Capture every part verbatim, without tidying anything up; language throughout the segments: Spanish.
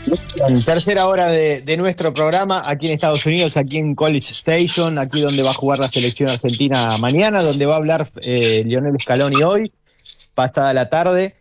En tercera hora de, de nuestro programa, aquí en Estados Unidos, aquí en College Station, aquí donde va a jugar la selección argentina mañana, donde va a hablar eh, Lionel Scaloni hoy, pasada la tarde,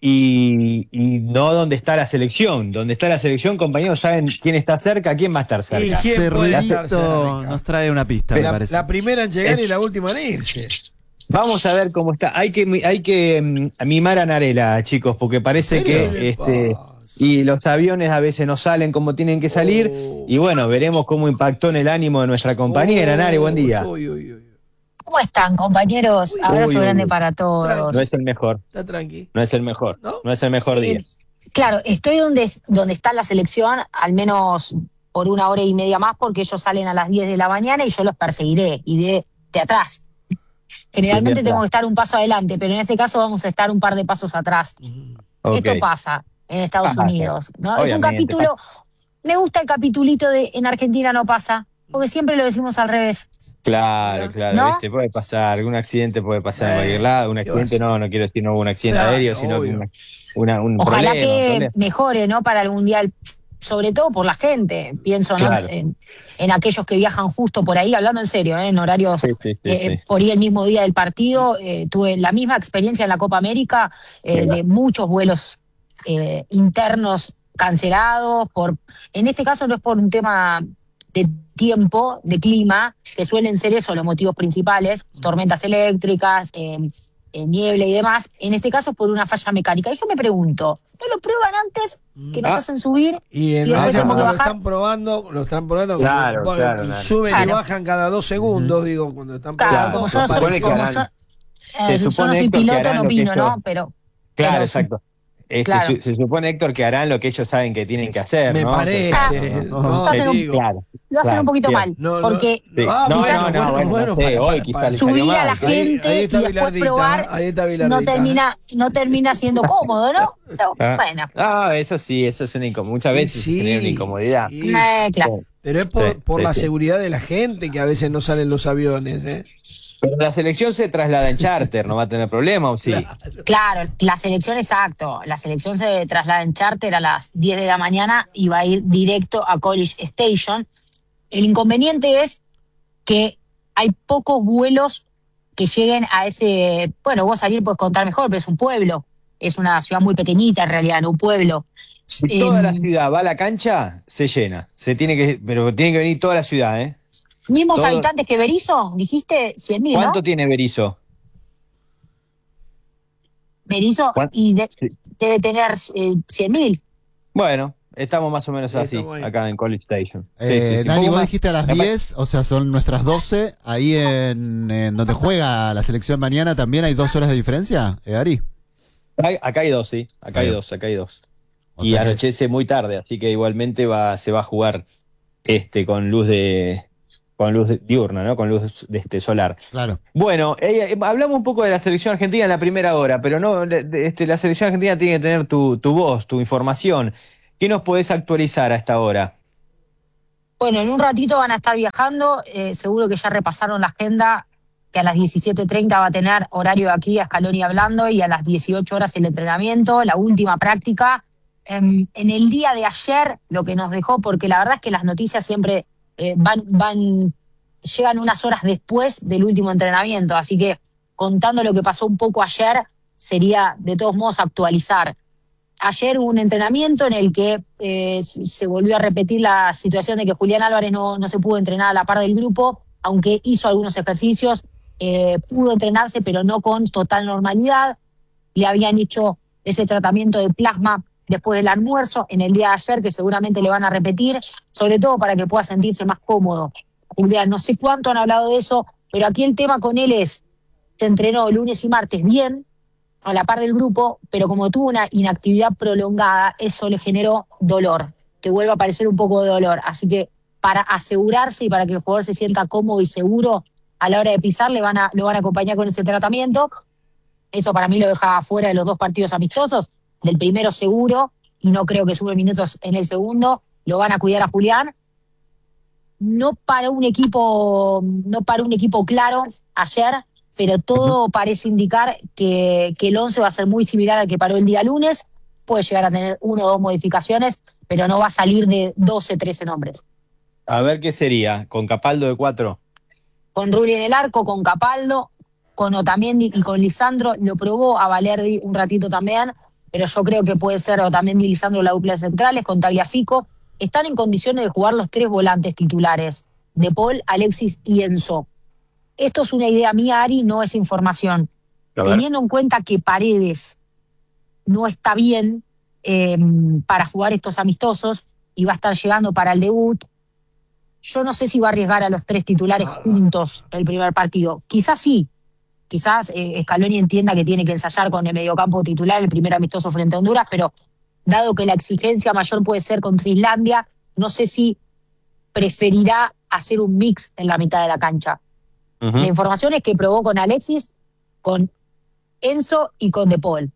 y, y no donde está la selección. Donde está la selección, compañeros, ¿saben quién está cerca? ¿Quién va a estar ¿Y cerca? quién puede estar Cerrito cerca? nos trae una pista, me La, parece. la primera en llegar y la última en irse. Vamos a ver cómo está. Hay que, hay que mm, mimar a Narela, chicos, porque parece ¿En que serio? ¿Qué le este, pasa? y los aviones a veces no salen como tienen que salir. Oh. Y bueno, veremos cómo impactó en el ánimo de nuestra compañera. Nare, buen día. Uy, uy, uy. ¿Cómo están, compañeros? Uy, Abrazo uy, uy, grande uy. para todos. No es el mejor, Está tranqui. no es el mejor, ¿No? no es el mejor día. Eh, claro, estoy donde, donde está la selección, al menos por una hora y media más, porque ellos salen a las diez de la mañana y yo los perseguiré, y de, de atrás. Generalmente Desde tengo que atrás. estar un paso adelante, pero en este caso vamos a estar un par de pasos atrás. Ok. Esto pasa en Estados Pasa, Unidos, ¿no? Es un obviamente, capítulo, me gusta el capitulito de En Argentina no pasa, porque siempre lo decimos al revés. Claro, claro, ¿No? viste, puede pasar, algún accidente puede pasar en Eh, cualquier lado, un ¿qué va a accidente ser? no, no quiero decir no hubo un accidente Claro, aéreo, sino que obvio. una, una- un Ojalá problema, un que problema. mejore, ¿no? Para el Mundial, sobre todo por la gente. Pienso, ¿no? Claro. En, en aquellos que viajan justo por ahí, hablando en serio, ¿eh? En horarios, Sí, sí, sí, eh, sí. por ahí el mismo día del partido. Eh, tuve la misma experiencia en la Copa América, eh, de muchos vuelos eh, internos cancelados. Por, en este caso no es por un tema de tiempo, de clima, que suelen ser eso los motivos principales, tormentas eléctricas, eh, eh, niebla y demás. En este caso por una falla mecánica. Y yo me pregunto, ¿no lo prueban antes que nos Ah. hacen subir? Y en Y después Nueva tenemos que Zelanda lo bajar. están probando, lo están probando, Claro, como- claro, y claro. suben y Claro. bajan cada dos segundos, digo, cuando están Claro, probando. como Claro, yo no se soy, supone que como harán- yo, se eh, yo supone, no soy Héctor, que piloto, harán no lo que opino, ellos- ¿no? Pero, Claro, pero exacto. Este, claro. se, se supone, Héctor, que harán lo que ellos saben que tienen que hacer, Me ¿no? parece, Entonces, no, Va a ser un- digo. Claro. lo hacen claro, un poquito bien. mal, No, no, porque Sí. Ah, No, quizás- no, no, bueno, no sé, para, hoy para, quizás para. le salió subir a mal. la Ahí- gente ahí y está después Vilardita, probar ahí está no Vilardita. termina, no termina siendo cómodo, ¿no? Pero, Ah, bueno, ah, eso sí, eso es una incomodidad. Muchas Y veces sí, genera una incomodidad. sí. eh, claro. Pero es por, Sí, por sí, la sí. seguridad de la gente que a veces no salen los aviones, ¿eh? Pero la selección se traslada en charter, no va a tener problema, ¿o sí? Claro, la selección, exacto. La selección se traslada en charter a las diez de la mañana y va a ir directo a College Station. El inconveniente es que hay pocos vuelos que lleguen a ese. Bueno, vos Ariel puedes contar mejor, pero es un pueblo. Es una ciudad muy pequeñita en realidad, no un pueblo. Si toda la Em, ciudad va a la cancha, se llena. Se tiene que, pero tiene que venir toda la ciudad, ¿eh? Mismos Todo- habitantes que Berizo, dijiste cien mil, ¿no? ¿Cuánto tiene Berizo? Berizo, ¿Cuán- y de- Sí. debe tener eh, cien mil. Bueno, estamos más o menos Sí, así, estamos ahí. acá en College Station. Sí, Eh, sí, sí, Nani, un poco vos más. dijiste a las Capaz- diez, o sea, son nuestras doce. Ahí en, en donde juega la selección mañana también hay dos horas de diferencia, eh, Ari. Hay- Acá hay dos, sí. Acá hay Ahí. dos, acá hay dos. O Y sea que- anochece muy tarde, así que igualmente va, se va a jugar este con luz de con luz de- diurna, ¿no? Con luz de este solar. Claro. Bueno, eh, eh, hablamos un poco de la selección argentina en la primera hora, pero no, de- de- este, la selección argentina tiene que tener tu, tu voz, tu información. ¿Qué nos podés actualizar a esta hora? Bueno, en un ratito van a estar viajando, eh, seguro que ya repasaron la agenda, que a las diecisiete treinta va a tener horario de aquí a Scaloni hablando y a las dieciocho horas el entrenamiento, la última práctica. En, en el día de ayer, lo que nos dejó, porque la verdad es que las noticias siempre eh, van, van, llegan unas horas después del último entrenamiento, así que contando lo que pasó un poco ayer, sería de todos modos actualizar. Ayer hubo un entrenamiento en el que eh, se volvió a repetir la situación de que Julián Álvarez no, no se pudo entrenar a la par del grupo, aunque hizo algunos ejercicios, eh, pudo entrenarse, pero no con total normalidad. Le habían hecho ese tratamiento de plasma después del almuerzo en el día de ayer, que seguramente le van a repetir, sobre todo para que pueda sentirse más cómodo. Julián, no sé cuánto han hablado de eso, pero aquí el tema con él es, se entrenó lunes y martes bien, a la par del grupo, pero como tuvo una inactividad prolongada, eso le generó dolor, que vuelva a aparecer un poco de dolor. Así que para asegurarse y para que el jugador se sienta cómodo y seguro a la hora de pisar, le van a, lo van a acompañar con ese tratamiento. Eso para mí lo deja fuera de los dos partidos amistosos, del primero seguro, y no creo que sume minutos en el segundo. Lo van a cuidar a Julián. No para un equipo, no para un equipo claro ayer, pero todo parece indicar que, que el once va a ser muy similar al que paró el día lunes. Puede llegar a tener una o dos modificaciones, pero no va a salir de doce, trece nombres. A ver qué sería, con Capaldo de cuatro. Con Rulli en el arco, con Capaldo, con Otamendi y con Lisandro. Lo probó a Valerdi un ratito también, pero yo creo que puede ser Otamendi y Lisandro la dupla de centrales, con Tagliafico. Están en condiciones de jugar los tres volantes titulares, De Paul, Alexis y Enzo. Esto es una idea mía, Ari, no es información. Teniendo en cuenta que Paredes no está bien eh, para jugar estos amistosos y va a estar llegando para el debut, yo no sé si va a arriesgar a los tres titulares juntos el primer partido. Quizás sí, quizás eh, Scaloni entienda que tiene que ensayar con el mediocampo titular el primer amistoso frente a Honduras, pero dado que la exigencia mayor puede ser contra Islandia, no sé si preferirá hacer un mix en la mitad de la cancha. Uh-huh. La información es que probó con Alexis, con Enzo y con De Paul.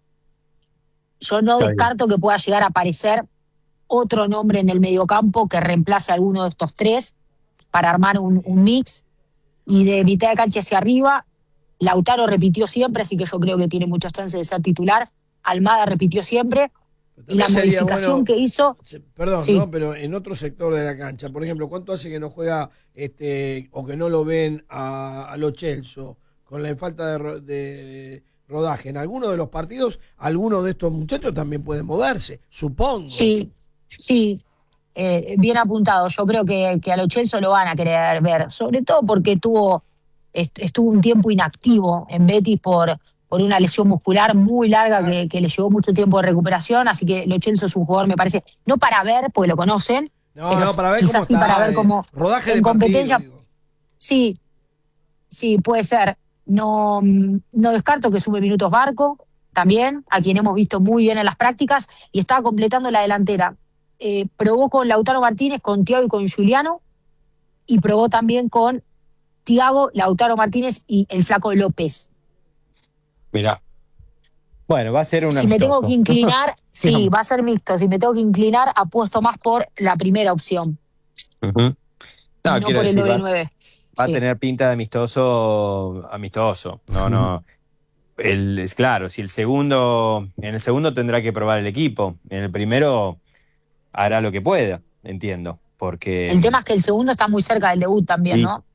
Yo no Está descarto bien. que pueda llegar a aparecer otro nombre en el mediocampo que reemplace a alguno de estos tres para armar un, un mix. Y de mitad de cancha hacia arriba, Lautaro repitió siempre, así que yo creo que tiene muchas chances de ser titular. Almada repitió siempre. Y la modificación bueno, que hizo... Perdón, sí. ¿no? Pero en otro sector de la cancha, por ejemplo, ¿cuánto hace que no juega este o que no lo ven a, a Lo Celso con la falta de, de rodaje? En algunos de los partidos, algunos de estos muchachos también pueden moverse, supongo. Sí, sí, eh, bien apuntado. Yo creo que, que a Lo Celso lo van a querer ver, sobre todo porque tuvo est- estuvo un tiempo inactivo en Betis por... por una lesión muscular muy larga que, que le llevó mucho tiempo de recuperación, así que Lo Celso es un jugador, me parece, no para ver, porque lo conocen, no, pero no, para ver quizás cómo sí está, para ver cómo rodaje en de competencia, partido, sí, sí, puede ser. No, no descarto que sube minutos Barco, también, a quien hemos visto muy bien en las prácticas, y estaba completando la delantera. Eh, probó con Lautaro Martínez, con Thiago y con Juliano, y probó también con Thiago, Lautaro Martínez y el Flaco López. Mirá. Bueno, va a ser una. Si me tengo que inclinar, sí, va a ser mixto. Si me tengo que inclinar, apuesto más por la primera opción. Uh-huh. No, no por el decir, doble va, nueve. Va sí. a tener pinta de amistoso, amistoso. No, no. El, es claro, si el segundo, en el segundo tendrá que probar el equipo. En el primero hará lo que pueda, entiendo. Porque. El tema es que el segundo está muy cerca del debut también, sí. ¿no?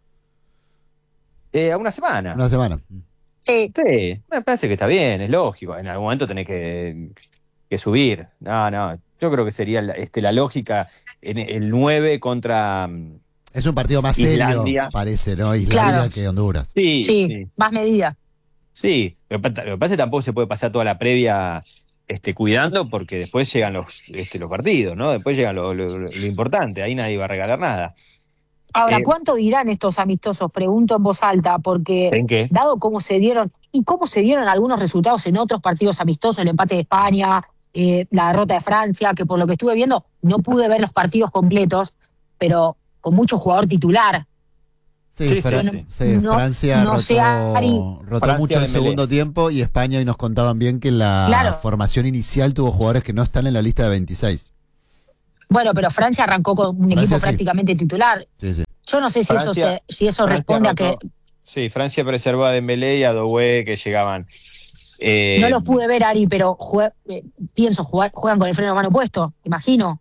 Eh, a una semana. Una semana. Sí. Sí, me parece que está bien, es lógico. En algún momento tenés que, que subir. No, no. Yo creo que sería la, este, la lógica en el nueve contra. Es un partido más Islandia. serio, parece, ¿no? Islandia Claro. que Honduras. Sí, sí, sí. más medida. Sí, lo que pasa es que tampoco se puede pasar toda la previa este, cuidando porque después llegan los, este, los partidos, ¿no? Después llegan lo, lo, lo importante, ahí nadie va a regalar nada. Ahora, Eh, ¿cuánto dirán estos amistosos? Pregunto en voz alta, porque ¿En qué? dado cómo se dieron, y cómo se dieron algunos resultados en otros partidos amistosos, el empate de España, eh, la derrota de Francia, que por lo que estuve viendo, no pude ver los partidos completos, pero con mucho jugador titular. Sí, Sí, Fra- sí, sí, No- Francia no rotó, sé, Ari. rotó Francia mucho el Dembélé. segundo tiempo y España, y nos contaban bien que la Claro. formación inicial tuvo jugadores que no están en la lista de veintiséis. Bueno, pero Francia arrancó con un Francia equipo sí. prácticamente titular. Sí, sí. Yo no sé si Francia- eso se, si eso Francia responde a que rotó- Sí, Francia preservó a Dembélé y a Doué que llegaban. Eh, no los pude ver, Ari, pero jue- eh, pienso jugar, juegan con el freno de mano puesto, imagino.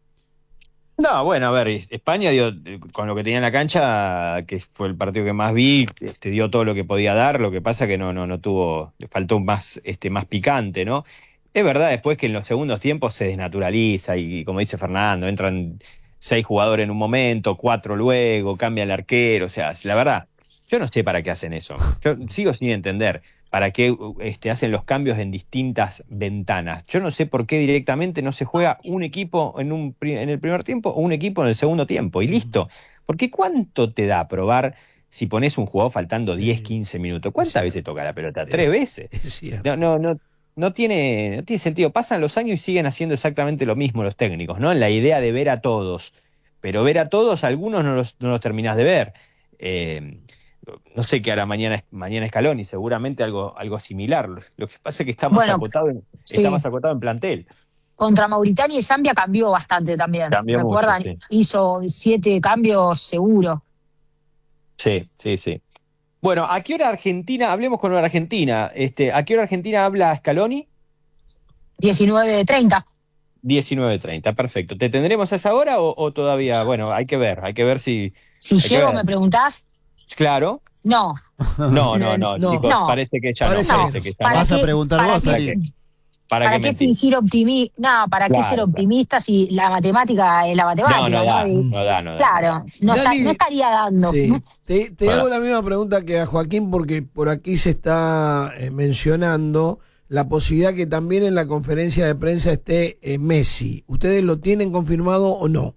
No, bueno, a ver, España dio, con lo que tenía en la cancha, que fue el partido que más vi, este, dio todo lo que podía dar, lo que pasa que no, no, no tuvo, le faltó más, este, más picante, ¿no? Es verdad después que en los segundos tiempos se desnaturaliza y, como dice Fernando, entran seis jugadores en un momento, cuatro luego, cambia el arquero, o sea, la verdad, yo no sé para qué hacen eso. Yo sigo sin entender para qué este, hacen los cambios en distintas ventanas. Yo no sé por qué directamente no se juega un equipo en, un, pri- en el primer tiempo o un equipo en el segundo tiempo y listo. Porque ¿cuánto te da probar si pones un jugador faltando diez, quince minutos? ¿Cuántas Sí. veces toca la pelota? ¿Tres veces? Es cierto. No, no, no, no tiene, no tiene sentido. Pasan los años y siguen haciendo exactamente lo mismo los técnicos, ¿no? En la idea de ver a todos. Pero ver a todos, algunos no los, no los terminás de ver. Eh, no sé qué hará mañana, mañana Scaloni, seguramente algo, algo similar. Lo, lo que pasa es que está más, Bueno, acotado en, sí. está más acotado en plantel. Contra Mauritania y Zambia cambió bastante también. Cambió mucho, ¿Recuerdan? sí. Hizo siete cambios seguro. Sí, sí, sí. Bueno, ¿a qué hora Argentina? Hablemos con la Argentina. Este, ¿a qué hora Argentina habla Scaloni? diecinueve treinta. diecinueve treinta, perfecto. ¿Te tendremos a esa hora o, o todavía? Bueno, hay que ver, hay que ver si... Si llego, me preguntás. Claro. No. No, no, no, No. chicos, No. parece que ya Parece no. que Parece que ya ¿Para no. Vas a qué- preguntar para vos, qué- Ari. ¿Para, ¿Para qué qué mentir? fingir optimismo? No, ¿para qué Claro, ser claro. optimista si la matemática es la No, matemática? no da, Y- no da, no da. Claro, no, está- Dani, no estaría dando. Sí. Te, te Bueno. hago la misma pregunta que a Joaquín porque por aquí se está eh, mencionando la posibilidad que también en la conferencia de prensa esté eh, Messi. ¿Ustedes lo tienen confirmado o no?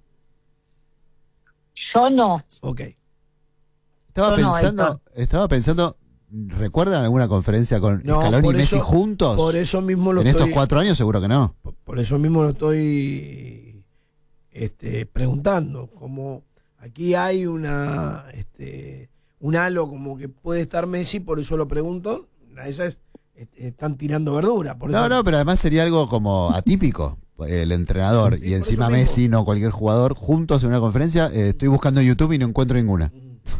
Yo no. Ok. Estaba Yo no, pensando, Héctor. estaba pensando, ¿recuerdan alguna conferencia con No, Scaloni por y Messi eso- juntos? Por eso mismo lo en estoy, estos cuatro años seguro que no. por- por eso mismo lo estoy este, preguntando. Como aquí hay una este, un halo como que puede estar Messi, por eso lo pregunto. A esas est- están tirando verdura. Por No, eso, no, pero además sería algo como atípico. El entrenador Sí, y por encima eso mismo. Messi, no cualquier jugador, juntos en una conferencia. Eh, estoy buscando en YouTube y no encuentro ninguna.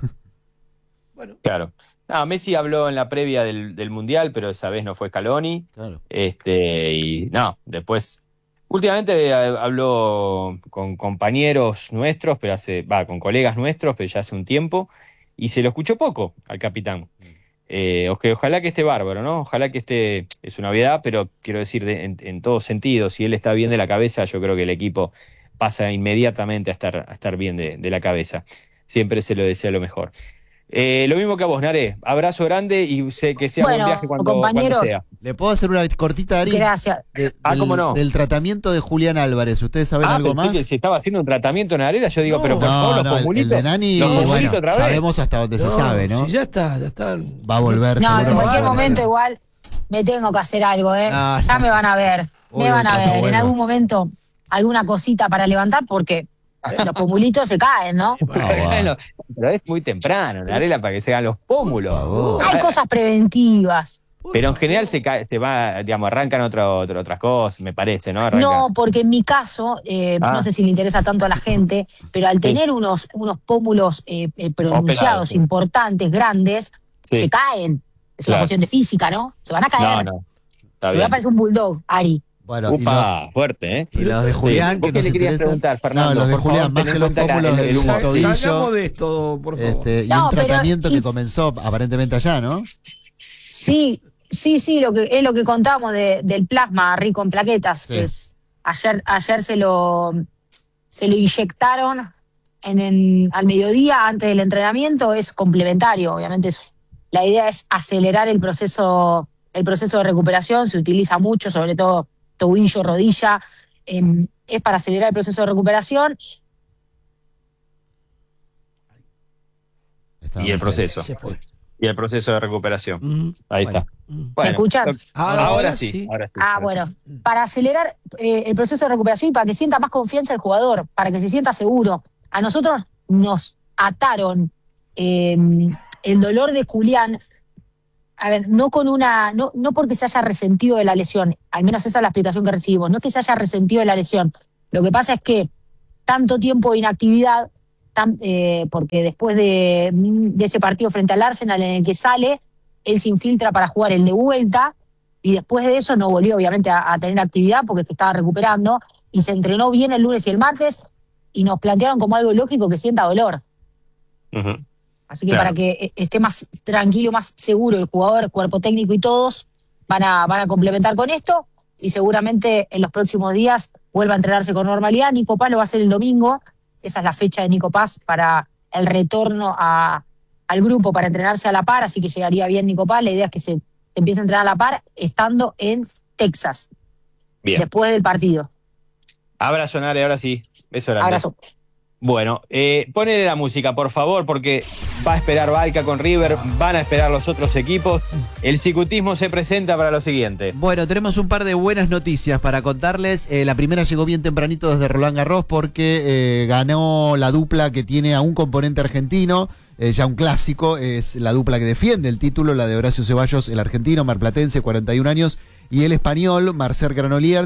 Bueno, Claro. No, Messi habló en la previa del, del Mundial, pero esa vez no fue Scaloni. Claro. Este, y no, después. Últimamente eh, habló con compañeros nuestros, pero hace, va, con colegas nuestros, pero ya hace un tiempo, y se lo escuchó poco al capitán. Eh, o- ojalá que esté bárbaro, ¿no? Ojalá que esté, es una obviedad, pero quiero decir, de- en, en todos sentidos, si él está bien de la cabeza, yo creo que el equipo pasa inmediatamente a estar, a estar bien de, de la cabeza. Siempre se lo desea lo mejor. Eh, lo mismo que a vos, Naré. Abrazo grande y sé que sea buen Bueno, viaje cuando, cuando compañeros. sea. ¿Le puedo hacer una cortita, Ari? Gracias. De- Ah, del, cómo no. del tratamiento de Julián Álvarez. ¿Ustedes saben Ah, algo pensé más? que se estaba haciendo un tratamiento en Arela. Yo digo, No. pero por favor, No, los no, el, el comunitos. de Nani, los bueno, comunitos otra vez. sabemos hasta dónde se no, sabe, ¿no? Si ya está, ya están. Va a volver No, seguro. en va a cualquier volver. momento igual me tengo que hacer algo, ¿eh? No, ya no. me van a ver. Uy, me van a cuando ver. En vuelva. algún momento alguna cosita para levantar porque los pomulitos se caen, ¿no? Ah, va. Bueno, pero es muy temprano en Arela para que se hagan los pómulos. Por favor. Hay cosas preventivas. Por Pero en favor. general se cae, se va, digamos, arrancan otro, otro- otras cosas, me parece, ¿no? Arranca. No, porque en mi caso, eh, Ah. no sé si le interesa tanto a la gente, pero al tener unos, unos pómulos eh, eh, pronunciados, Operados, sí. importantes, grandes, Sí. se caen. Es Claro. una cuestión de física, ¿no? Se van a No, caer. no. Está Me va bien. a parecer un bulldog, Ari. Bueno, y, Upa, fuerte, ¿eh? los, y los de Julián, Sí. ¿Vos que qué nos le querías interesa. preguntar, Fernando? No, los de Por Julián, favor, más ten que en los cuenta la- pómulos el- del el humor. tobillo. Salgamos de esto, por favor. Este, y No, un pero- tratamiento y- que comenzó aparentemente allá, ¿no? Sí, sí, sí, lo que es lo que contamos de, del plasma rico en plaquetas. Sí. Es, ayer, ayer se lo se lo inyectaron en, en- al mediodía antes del entrenamiento, es complementario, obviamente es- la idea es acelerar el proceso, el proceso de recuperación, se utiliza mucho, sobre todo tobillo, rodilla, em, es para acelerar el proceso de recuperación. Estábamos Y el ahí. proceso. Se fue. Y el proceso de recuperación. Mm, Ahí Bueno. está. mm. Bueno, escuchan? lo- Ahora ahora, sí. sí, ahora sí. Ah, ahora bueno, sí. para acelerar eh, el proceso de recuperación y para que sienta más confianza el jugador, para que se sienta seguro. A nosotros nos ataron eh, el dolor de Julián, a ver, no con una, no, no porque se haya resentido de la lesión, al menos esa es la explicación que recibimos, no es que se haya resentido de la lesión. Lo que pasa es que tanto tiempo de inactividad, tan- eh, porque después de, de ese partido frente al Arsenal en el que sale, él se infiltra para jugar el de vuelta, y después de eso no volvió obviamente a, a tener actividad porque se estaba recuperando, y se entrenó bien el lunes y el martes, y nos plantearon como algo lógico que sienta dolor. Ujú. Así que Claro. para que eh, esté más tranquilo, más seguro el jugador, el cuerpo técnico y todos van a, van a complementar con esto, y seguramente en los próximos días vuelva a entrenarse con normalidad. Nico Paz lo va a hacer el domingo, esa es la fecha de Nico Paz para el retorno a, al grupo para entrenarse a la par, así que llegaría bien Nico Paz. La idea es que se, se empiece a entrenar a la par estando en Texas, Bien. después del partido. Abrazo, Nare, ahora sí. Beso grande. Abrazo. Bueno, eh, ponele la música, por favor, porque va a esperar Balca con River, van a esperar los otros equipos. El cicutismo se presenta para lo siguiente. Bueno, tenemos un par de buenas noticias para contarles. Eh, la primera llegó bien tempranito desde Roland Garros porque eh, ganó la dupla que tiene a un componente argentino, eh, ya un clásico, es la dupla que defiende el título, la de Horacio Ceballos, el argentino, marplatense, cuarenta y un años, y el español, Marcel Granollers.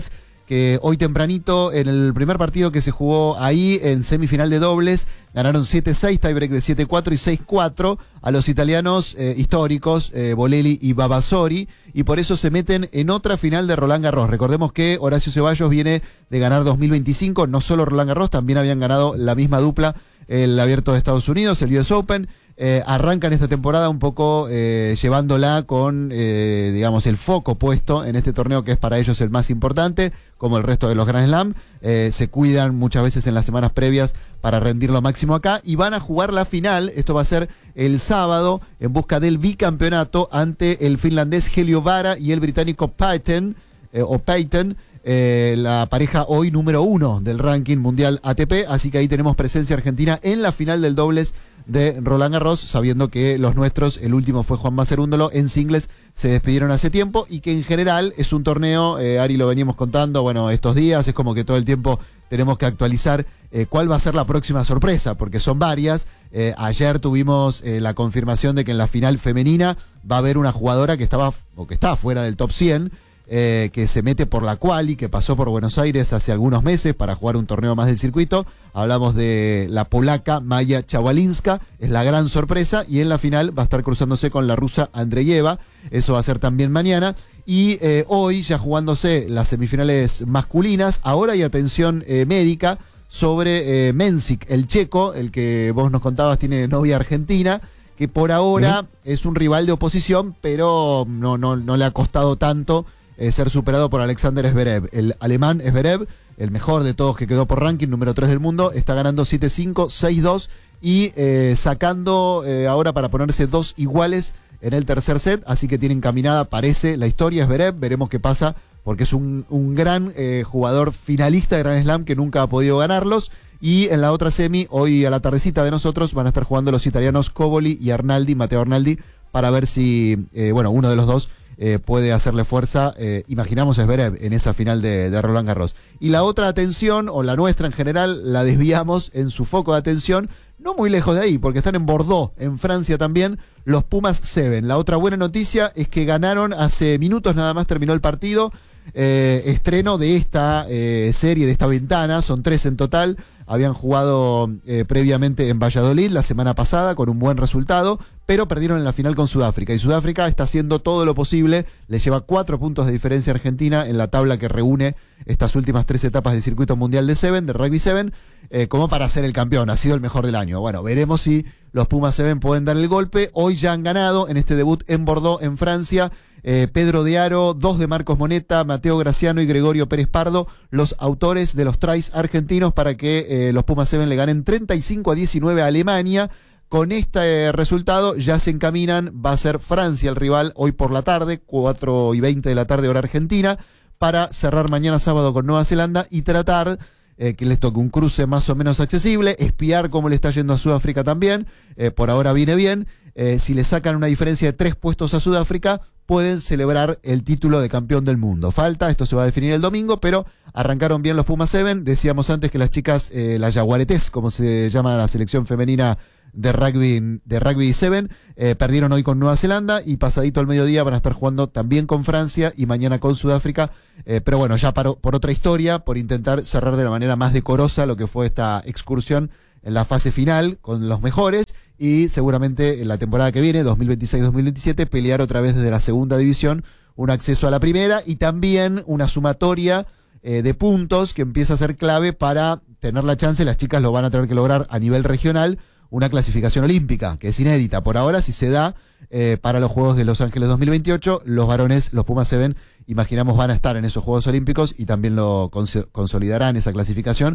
que hoy tempranito, en el primer partido que se jugó ahí, en semifinal de dobles, ganaron siete seis, tiebreak de siete cuatro y seis cuatro a los italianos eh, históricos, eh, Bolelli y Babasori, y por eso se meten en otra final de Roland Garros. Recordemos que Horacio Ceballos viene de ganar dos mil veinticinco, no solo Roland Garros, también habían ganado la misma dupla el Abierto de Estados Unidos, el U S Open. Eh, arrancan esta temporada un poco eh, llevándola con, eh, digamos, el foco puesto en este torneo que es para ellos el más importante, como el resto de los Grand Slam. Eh, se cuidan muchas veces en las semanas previas para rendir lo máximo acá y van a jugar la final. Esto va a ser el sábado en busca del bicampeonato ante el finlandés Helio Vara y el británico Payton, eh, o Payton. Eh, la pareja hoy número uno del ranking mundial A T P, así que ahí tenemos presencia argentina en la final del dobles de Roland Garros, sabiendo que los nuestros, el último fue Juan Cerúndolo, en singles se despidieron hace tiempo y que en general es un torneo, eh, Ari, lo veníamos contando, bueno, estos días es como que todo el tiempo tenemos que actualizar eh, cuál va a ser la próxima sorpresa, porque son varias. Eh, ayer tuvimos eh, la confirmación de que en la final femenina va a haber una jugadora que estaba o que está fuera del top cien, Eh, que se mete por la quali, que pasó por Buenos Aires hace algunos meses para jugar un torneo más del circuito. Hablamos de la polaca Maya Chawalinska, es la gran sorpresa, y en la final va a estar cruzándose con la rusa Andreyeva. Eso va a ser también mañana. Y eh, hoy ya jugándose las semifinales masculinas. Ahora hay atención eh, médica sobre eh, Mensik, el checo, el que vos nos contabas tiene novia argentina, que por ahora ¿Sí? es un rival de oposición, pero no, no, no le ha costado tanto Eh, ser superado por Alexander Zverev. El alemán Zverev, el mejor de todos que quedó por ranking, número tres del mundo, está ganando siete cinco, seis dos y eh, sacando eh, ahora para ponerse dos iguales en el tercer set, así que tiene encaminada, parece, la historia. Zverev, veremos qué pasa, porque es un, un gran eh, jugador finalista de Grand Slam que nunca ha podido ganarlos. Y en la otra semi, hoy a la tardecita de nosotros, van a estar jugando los italianos Coboli y Arnaldi, Matteo Arnaldi, para ver si, eh, bueno, uno de los dos Eh, puede hacerle fuerza, eh, imaginamos Zverev en esa final de, de Roland Garros. Y la otra atención, o la nuestra en general, la desviamos en su foco de atención, no muy lejos de ahí, porque están en Bordeaux, en Francia también, los Pumas Seven. La otra buena noticia es que ganaron hace minutos, nada más terminó el partido, eh, estreno de esta eh, serie, de esta ventana, son tres en total. Habían jugado eh, previamente en Valladolid la semana pasada con un buen resultado, pero perdieron en la final con Sudáfrica. Y Sudáfrica está haciendo todo lo posible, le lleva cuatro puntos de diferencia a Argentina en la tabla que reúne estas últimas tres etapas del circuito mundial de Seven, de Rugby Seven, eh, como para ser el campeón. Ha sido el mejor del año. Bueno, veremos si los Pumas Seven pueden dar el golpe. Hoy ya han ganado en este debut en Bordeaux, en Francia. Eh, Pedro de Aro, dos de Marcos Moneta, Mateo Graciano y Gregorio Pérez Pardo, los autores de los tries argentinos para que eh, los Pumas Seven le ganen treinta y cinco a diecinueve a Alemania. Con este eh, resultado ya se encaminan, va a ser Francia el rival hoy por la tarde, cuatro y veinte de la tarde hora argentina, para cerrar mañana sábado con Nueva Zelanda y tratar eh, que les toque un cruce más o menos accesible, espiar cómo le está yendo a Sudáfrica también, eh, por ahora viene bien. Eh, si le sacan una diferencia de tres puestos a Sudáfrica, pueden celebrar el título de campeón del mundo. Falta, esto se va a definir el domingo, pero arrancaron bien los Pumas Seven. Decíamos antes que las chicas, eh, las Jaguaretés, como se llama la selección femenina de rugby, de rugby Seven, eh, perdieron hoy con Nueva Zelanda y pasadito al mediodía van a estar jugando también con Francia y mañana con Sudáfrica. Eh, pero bueno, ya por, por otra historia, por intentar cerrar de la manera más decorosa lo que fue esta excursión en la fase final con los mejores. Y seguramente en la temporada que viene, dos mil veintiséis dos mil veintisiete, pelear otra vez desde la segunda división un acceso a la primera y también una sumatoria eh, de puntos que empieza a ser clave para tener la chance. Las chicas lo van a tener que lograr a nivel regional, una clasificación olímpica, que es inédita por ahora. Si se da eh, para los Juegos de Los Ángeles dos mil veintiocho, los varones, los Pumas Seven, imaginamos van a estar en esos Juegos Olímpicos y también lo cons- consolidarán esa clasificación.